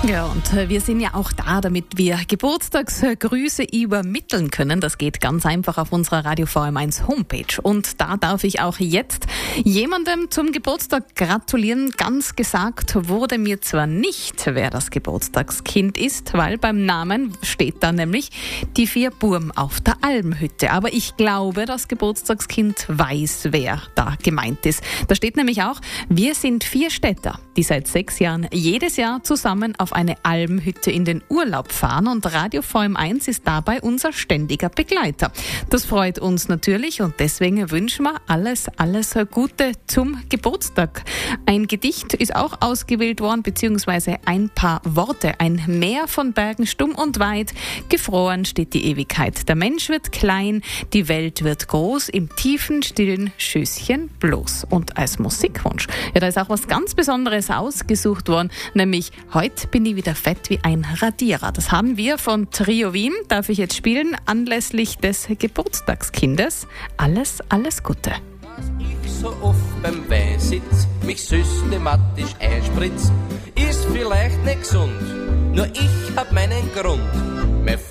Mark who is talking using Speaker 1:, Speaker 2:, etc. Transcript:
Speaker 1: Ja, und wir sind ja auch da, damit wir Geburtstagsgrüße übermitteln können. Das geht ganz einfach auf unserer Radio VM1 Homepage. Und da darf ich auch jetzt jemandem zum Geburtstag gratulieren. Ganz gesagt wurde mir zwar nicht, wer das Geburtstagskind ist, weil beim Namen steht da nämlich die 4 Burm auf der Almhütte. Aber ich glaube, das Geburtstagskind weiß, wer da gemeint ist. Da steht nämlich auch, wir sind 4 Städter, die seit 6 Jahren jedes Jahr zusammen auf eine Almhütte in den Urlaub fahren, und Radio VM1 ist dabei unser ständiger Begleiter. Das freut uns natürlich, und deswegen wünschen wir alles Gute zum Geburtstag. Ein Gedicht ist auch ausgewählt worden, beziehungsweise ein paar Worte. Ein Meer von Bergen stumm und weit, gefroren steht die Ewigkeit. Der Mensch wird klein, die Welt wird groß, im tiefen, stillen Schößchen bloß. Und als Musikwunsch, ja, da ist auch was ganz Besonderes ausgesucht worden, nämlich Heute bin ich wieder fett wie ein Radierer. Das haben wir von Trio Wien, darf ich jetzt spielen, anlässlich des Geburtstagskindes. Alles Gute.
Speaker 2: Dass ich so oft beim Weinsitz mich systematisch einspritz, ist vielleicht nicht gesund, nur ich hab meinen Grund.